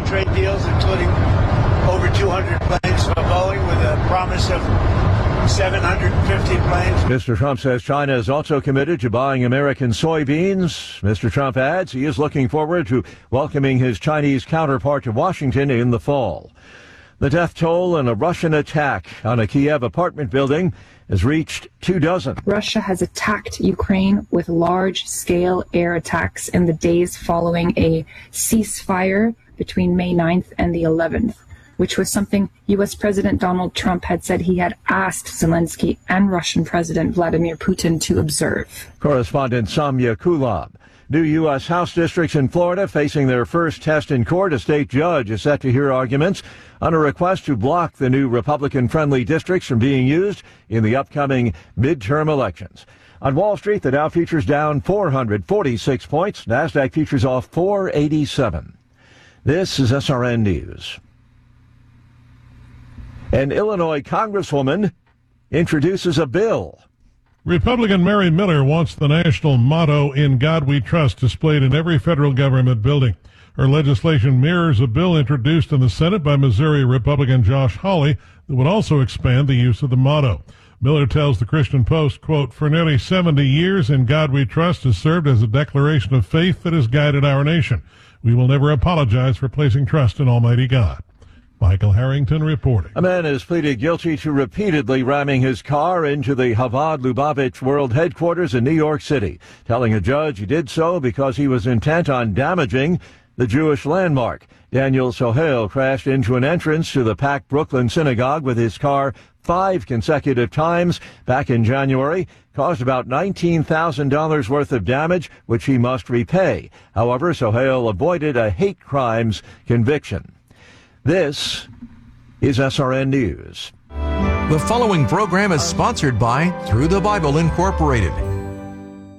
trade deals, including over 200 planes from Boeing with a promise of 750 planes. Mr. Trump says China is also committed to buying American soybeans. Mr. Trump adds he is looking forward to welcoming his Chinese counterpart to Washington in the fall. The death toll in a Russian attack on a Kiev apartment building has reached 24. Russia has attacked Ukraine with large-scale air attacks in the days following a ceasefire between May 9th and the 11th, which was something U.S. President Donald Trump had said he had asked Zelensky and Russian President Vladimir Putin to observe. Correspondent Samya Kulab. New U.S. House districts in Florida facing their first test in court. A state judge is set to hear arguments on a request to block the new Republican-friendly districts from being used in the upcoming midterm elections. On Wall Street, the Dow futures down 446 points. NASDAQ futures off 487. This is SRN News. An Illinois congresswoman introduces a bill. Republican Mary Miller wants the national motto, "In God We Trust," displayed in every federal government building. Her legislation mirrors a bill introduced in the Senate by Missouri Republican Josh Hawley that would also expand the use of the motto. Miller tells the Christian Post, quote, "For nearly 70 years, In God We Trust has served as a declaration of faith that has guided our nation. We will never apologize for placing trust in Almighty God." Michael Harrington reporting. A man has pleaded guilty to repeatedly ramming his car into the Chabad Lubavitch World Headquarters in New York City, telling a judge he did so because he was intent on damaging the Jewish landmark. Daniel Sohail crashed into an entrance to the packed Brooklyn synagogue with his car 5 consecutive times back in January, caused about $19,000 worth of damage, which he must repay. However, Sohail avoided a hate crimes conviction. This is SRN News. The following program is sponsored by Through the Bible Incorporated.